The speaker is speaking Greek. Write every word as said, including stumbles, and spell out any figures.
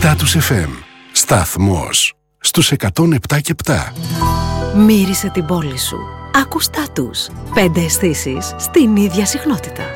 Στάτους εφ εμ. Σταθμός στους εκατόν επτά και επτά. Μύρισε την πόλη σου. Άκου Στάτους. Πέντε αισθήσεις στην ίδια συχνότητα.